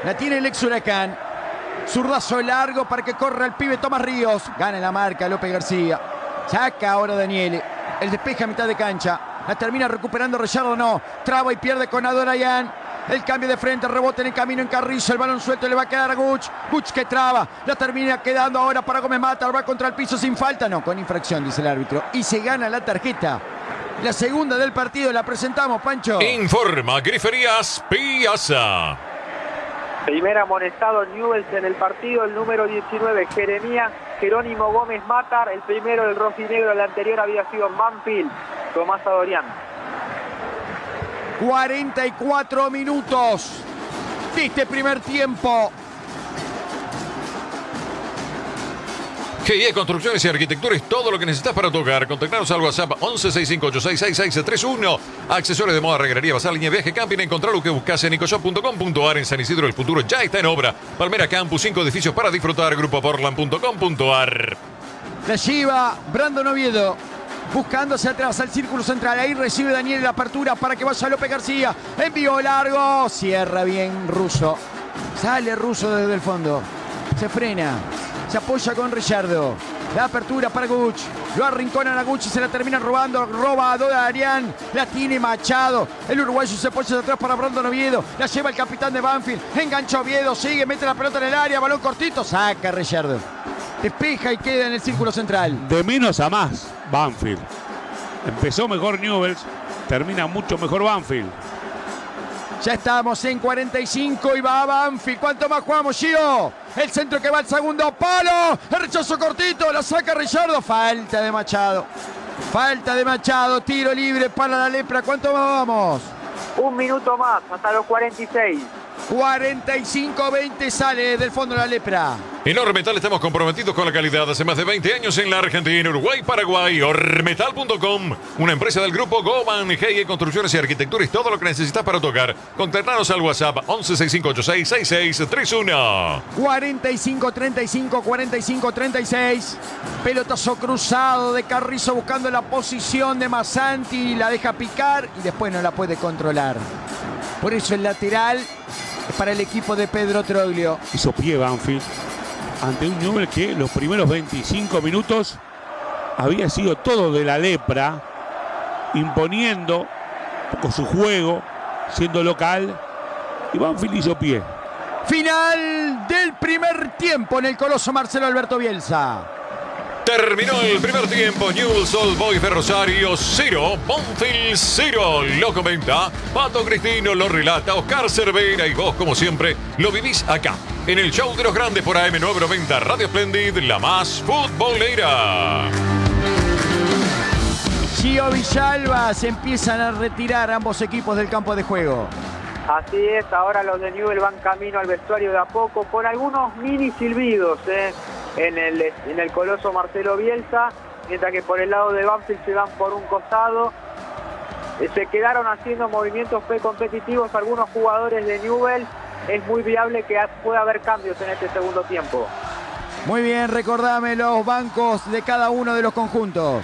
La tiene el ex Huracán. Zurdazo largo para que corra el pibe Tomás Ríos. Gana la marca López García. Saca ahora Daniele. El despeja a mitad de cancha. La termina recuperando Reyardo, no. Traba y pierde con Adorayan. El cambio de frente, rebote en el camino en Carrizo. El balón suelto le va a quedar a Guch. Guch que traba. La termina quedando ahora para Gómez Matar. Va contra el piso sin falta. No, con infracción, dice el árbitro. Y se gana la tarjeta. La segunda del partido la presentamos, Pancho. Informa Griferías Piazza. Primer amonestado Newell's en el partido, el número 19, Jeremías Jerónimo Gómez Matar. El primero del rojinegro, el anterior había sido Banfield, Tomás Adorián. 44 minutos de este primer tiempo. GIE Construcciones y Arquitectura es todo lo que necesitas para tu hogar. Contactanos al WhatsApp 1165866631. Accesorios de moda, reguerería, basal, línea, viaje, camping. Encontrar lo que buscas en ecoshop.com.ar. En San Isidro, el futuro ya está en obra. Palmera Campus, 5 edificios para disfrutar. Grupoportland.com.ar. La lleva Brandon Oviedo. Buscando hacia atrás al círculo central. Ahí recibe Daniel la apertura para que vaya López García. Envío largo. Cierra bien Russo. Sale Russo desde el fondo. Se frena. Se apoya con Reyardo. La apertura para Guch. Lo arrinconan a Guch y se la terminan robando. Roba a Dodarian. La tiene Machado. El uruguayo se apoya de atrás para Brandon Oviedo. La lleva el capitán de Banfield. Engancha Oviedo. Sigue, mete la pelota en el área. Balón cortito. Saca Reyardo. Despeja y queda en el círculo central. De menos a más, Banfield. Empezó mejor Newell's. Termina mucho mejor Banfield. Ya estamos en 45 y va a Banfield. ¿Cuánto más jugamos, Gio? El centro que va al segundo palo. El rechazo cortito. La saca Reyardo. Falta de Machado. Falta de Machado. Tiro libre para la Lepra. ¿Cuánto más vamos? Un minuto más, hasta los 46. 45-20 sale del fondo la Lepra. En Ormetal estamos comprometidos con la calidad hace más de 20 años en la Argentina, Uruguay, Paraguay. Ormetal.com, una empresa del grupo Goman, GIE Construcciones y Arquitectura y todo lo que necesitas para tocar. Contactanos al WhatsApp 1165866631. 45-35, 45-36. Pelotazo cruzado de Carrizo buscando la posición de Massanti. La deja picar y después no la puede controlar. Por eso el lateral es para el equipo de Pedro Troglio. Hizo pie Banfield ante un Newell's que los primeros 25 minutos había sido todo de la Lepra, imponiendo un poco su juego, siendo local, y Banfield hizo pie. Final del primer tiempo en el Coloso Marcelo Alberto Bielsa. Terminó el primer tiempo. Newell's Old Boys de Rosario 0, Banfield 0. Lo comenta Pato Cristino, lo relata Oscar Cervera y vos, como siempre, lo vivís acá, en el show de los grandes por AM990 Radio Splendid, la más futbolera. Gio Villalba, se empiezan a retirar ambos equipos del campo de juego. Así es, ahora los de Newell's van camino al vestuario de a poco, con algunos mini silbidos, en el Coloso Marcelo Bielsa, mientras que por el lado de Banfield se van por un costado. Se quedaron haciendo movimientos precompetitivos algunos jugadores de Newell's. Es muy viable que pueda haber cambios en este segundo tiempo. Muy bien, recordame los bancos de cada uno de los conjuntos.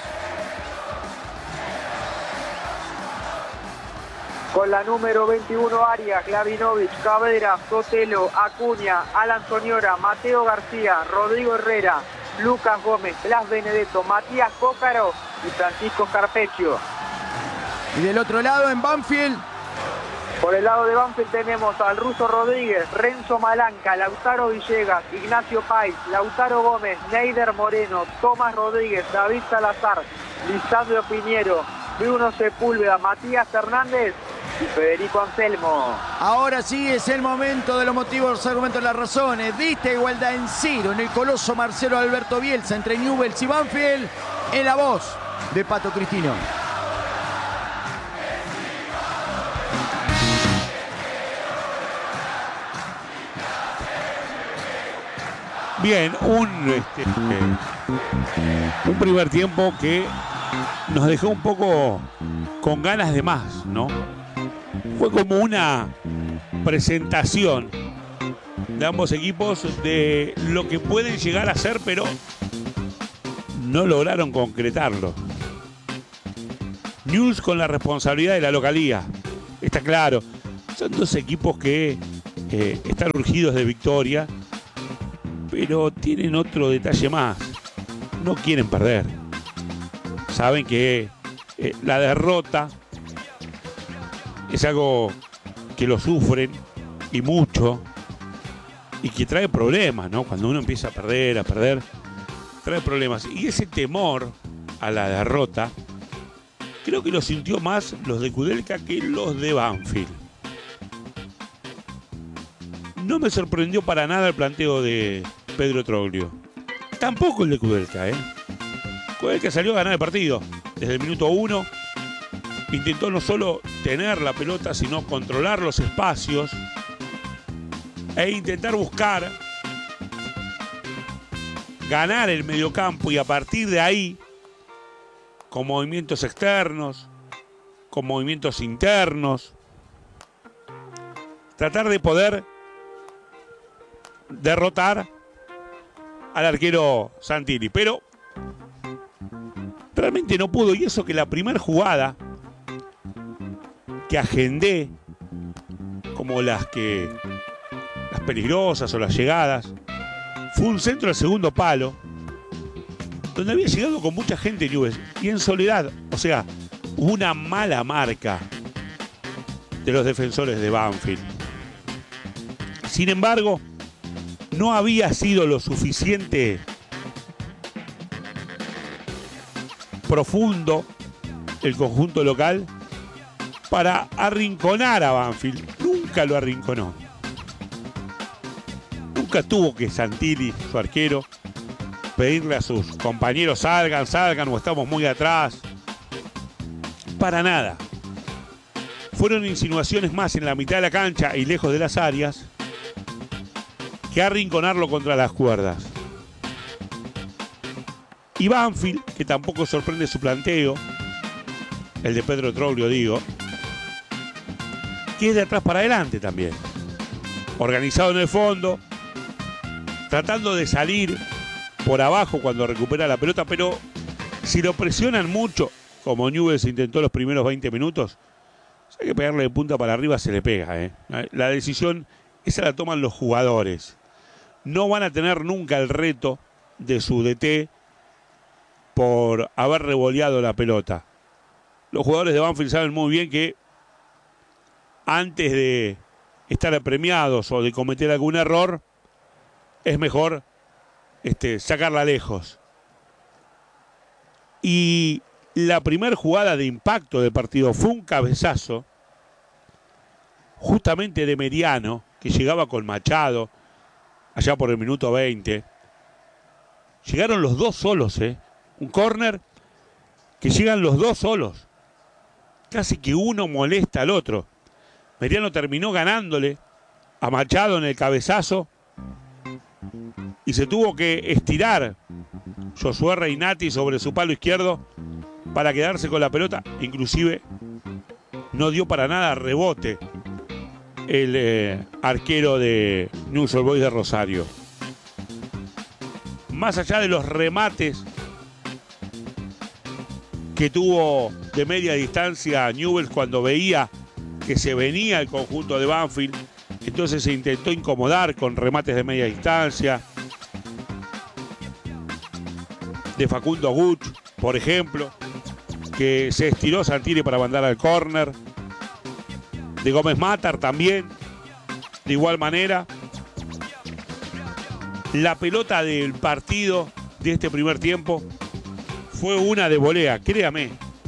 Con la número 21 Arias, Glavinovic, Cabrera, Sotelo, Acuña, Alan Soñora, Mateo García, Rodrigo Herrera, Lucas Gómez, Blas Benedetto, Matías Cócaro y Francisco Carpeccio. Y del otro lado en Banfield. Por el lado de Banfield tenemos al Ruso Rodríguez, Renzo Malanca, Lautaro Villegas, Ignacio Pais, Lautaro Gómez, Neider Moreno, Tomás Rodríguez, David Salazar, Lisandro Piñero, Bruno Sepúlveda, Matías Hernández y Federico Anselmo. Ahora sí es el momento de los motivos, los argumentos, las razones. De esta igualdad en cero en el Coloso Marcelo Alberto Bielsa entre Newell's y Banfield, en la voz de Pato Cristino. Bien, un primer tiempo que nos dejó un poco con ganas de más, ¿no? Fue como una presentación de ambos equipos de lo que pueden llegar a ser, pero no lograron concretarlo. Newell's con la responsabilidad de la localía, está claro. Son dos equipos que están urgidos de victoria, pero tienen otro detalle más. No quieren perder. Saben que la derrota es algo que lo sufren y mucho, y que trae problemas, ¿no? Cuando uno empieza a perder, trae problemas. Y ese temor a la derrota, creo que lo sintió más los de Kudelka que los de Banfield. No me sorprendió para nada el planteo de Pedro Troglio. Tampoco el de Kudelka, Kudelka salió a ganar el partido. Desde el minuto 1 intentó no solo tener la pelota, sino controlar los espacios e intentar buscar ganar el mediocampo, y a partir de ahí, con movimientos externos, con movimientos internos, tratar de poder derrotar al arquero Santilli. Pero realmente no pudo, y eso que la primera jugada que agendé, como las peligrosas o las llegadas, fue un centro al segundo palo, donde había llegado con mucha gente Newell's y en soledad. O sea, una mala marca de los defensores de Banfield. Sin embargo, no había sido lo suficiente profundo el conjunto local para arrinconar a Banfield. Nunca lo arrinconó. Nunca tuvo que Santilli, su arquero, pedirle a sus compañeros salgan o estamos muy atrás. Para nada. Fueron insinuaciones más en la mitad de la cancha y lejos de las áreas que arrinconarlo contra las cuerdas. Y Banfield, que tampoco sorprende su planteo, el de Pedro Troglio digo, que es de atrás para adelante también. Organizado en el fondo, tratando de salir por abajo cuando recupera la pelota, pero si lo presionan mucho, como Newell's intentó los primeros 20 minutos, si hay que pegarle de punta para arriba, se le pega. La decisión, esa la toman los jugadores. No van a tener nunca el reto de su DT por haber revoleado la pelota. Los jugadores de Banfield saben muy bien que antes de estar apremiados o de cometer algún error, es mejor sacarla lejos. Y la primera jugada de impacto del partido fue un cabezazo justamente de Meriano, que llegaba con Machado allá por el minuto 20. Llegaron los dos solos, un córner que llegan los dos solos. Casi que uno molesta al otro. Meriano terminó ganándole a Machado en el cabezazo y se tuvo que estirar Josué Reinati sobre su palo izquierdo para quedarse con la pelota. Inclusive no dio para nada rebote el arquero de Newell's Old Boys de Rosario. Más allá de los remates que tuvo de media distancia Newell's cuando veía que se venía el conjunto de Banfield, entonces se intentó incomodar con remates de media distancia de Facundo Guch, por ejemplo, que se estiró Santilli para mandar al córner, de Gómez Matar también, de igual manera. La pelota del partido de este primer tiempo fue una de volea, créame,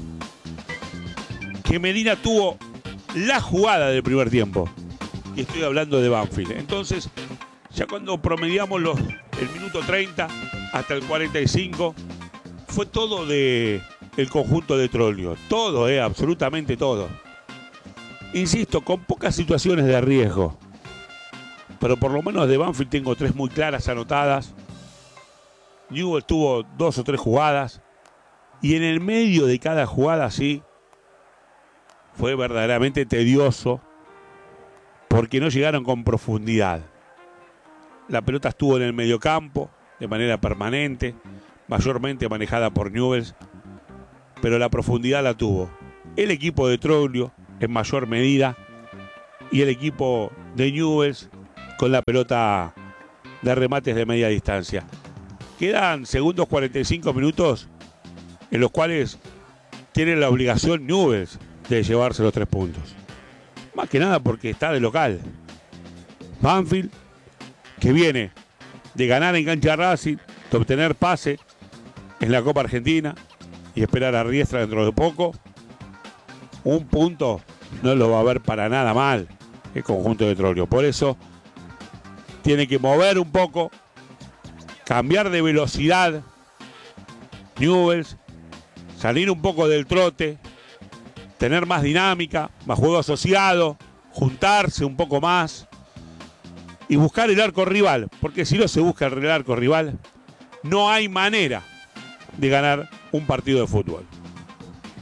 que Medina tuvo la jugada del primer tiempo. Y estoy hablando de Banfield. Entonces, ya cuando promediamos el minuto 30 hasta el 45, fue todo del conjunto de Troglio. Todo, absolutamente todo. Insisto, con pocas situaciones de riesgo. Pero por lo menos de Banfield tengo 3 muy claras anotadas. Newell's tuvo 2 o 3 jugadas. Y en el medio de cada jugada, sí, fue verdaderamente tedioso porque no llegaron con profundidad. La pelota estuvo en el mediocampo de manera permanente, mayormente manejada por Newell's, pero la profundidad la tuvo el equipo de Troglio en mayor medida y el equipo de Newell's con la pelota de remates de media distancia. Quedan segundos 45 minutos en los cuales tiene la obligación Newell's de llevarse los 3 puntos. Más que nada porque está de local. Banfield, que viene de ganar en cancha Racing, de obtener pase en la Copa Argentina y esperar a Riestra dentro de poco. Un punto no lo va a ver para nada mal el conjunto de Troglio. Por eso tiene que mover un poco, cambiar de velocidad Newell's, salir un poco del trote, tener más dinámica, más juego asociado, juntarse un poco más y buscar el arco rival, porque si no se busca el arco rival, no hay manera de ganar un partido de fútbol.